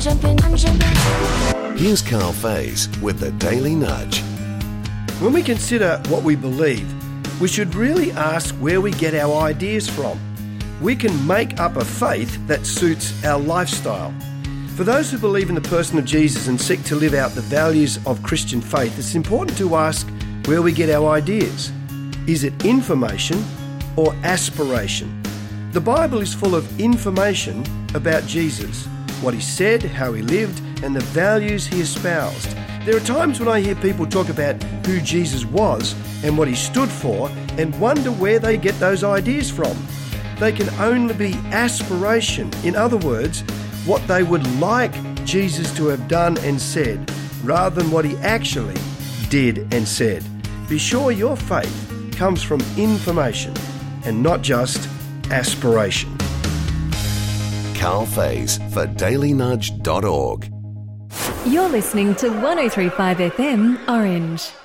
Here's Carl Faze with the Daily Nudge. When we consider what we believe, we should really ask where we get our ideas from. We can make up a faith that suits our lifestyle. For those who believe in the person of Jesus and seek to live out the values of Christian faith, it's important to ask where we get our ideas. Is it information or aspiration? The Bible is full of information about Jesus, what he said, how he lived, and the values he espoused. There are times when I hear people talk about who Jesus was and what he stood for and wonder where they get those ideas from. They can only be aspiration. In other words, what they would like Jesus to have done and said, rather than what he actually did and said. Be sure your faith comes from information and not just aspiration. Carl Faze for dailynudge.org. You're listening to 103.5 FM Orange.